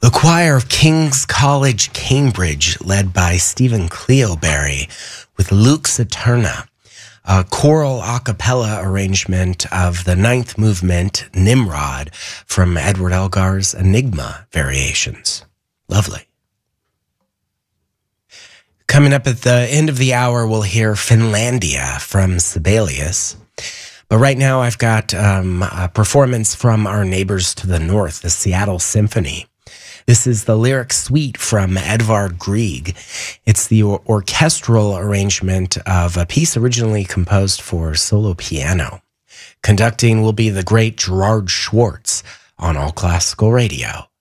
The choir of King's College, Cambridge, led by Stephen Cleoberry, with Lux Eterna, a choral a cappella arrangement of the ninth movement, Nimrod, from Edward Elgar's Enigma Variations. Lovely. Coming up at the end of the hour, we'll hear Finlandia from Sibelius. But right now, I've got a performance from our neighbors to the north, the Seattle Symphony. This is the lyric suite from Edvard Grieg. It's the orchestral arrangement of a piece originally composed for solo piano. Conducting will be the great Gerard Schwartz on All Classical Radio.